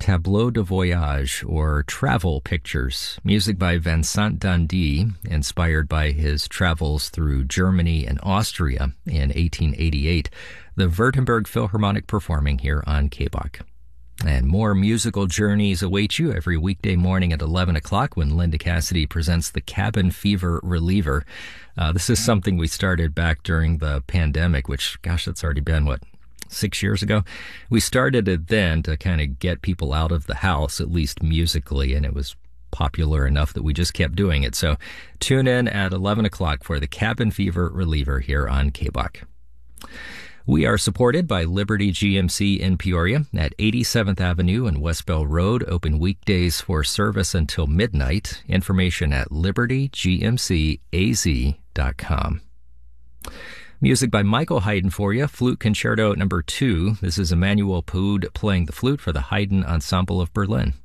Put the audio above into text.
Tableau de Voyage, or Travel Pictures, music by Vincent Dundee, inspired by his travels through Germany and Austria in 1888. The Württemberg Philharmonic performing here on KBOK. And more musical journeys await you every weekday morning at 11 o'clock when Linda Cassidy presents the Cabin Fever Reliever. This is something we started back during the pandemic, which, gosh, that's already been, 6 years ago? We started it then to kind of get people out of the house, at least musically, and it was popular enough that we just kept doing it. So tune in at 11 o'clock for the Cabin Fever Reliever here on KBOK. We are supported by Liberty GMC in Peoria at 87th Avenue and West Bell Road, open weekdays for service until midnight. Information at libertygmcaz.com. Music by Michael Haydn for you, Flute Concerto number 2. This is Emmanuel Poud playing the flute for the Haydn Ensemble of Berlin.